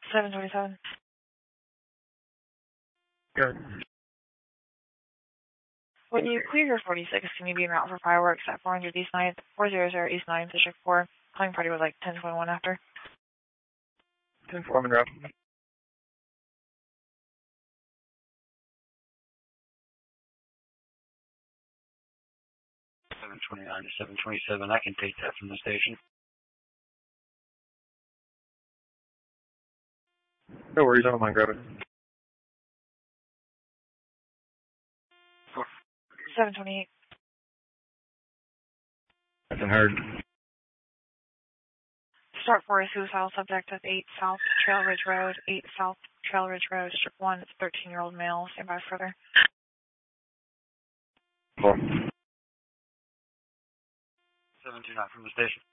727. Good. When you clear your 46, can you be en route for fireworks at 400 East 9th, 400 East 9th, District 4? Calling party with like 1021 after. 10-4 en route. 729 to 727. I can take that from the station. No worries, I don't mind grabbing. 728. That's been heard. Start for a suicidal subject at 8 South Trail Ridge Road, 8 South Trail Ridge Road, District 1. It's a 13-year-old male. Stand by further. 4. 729 from the station.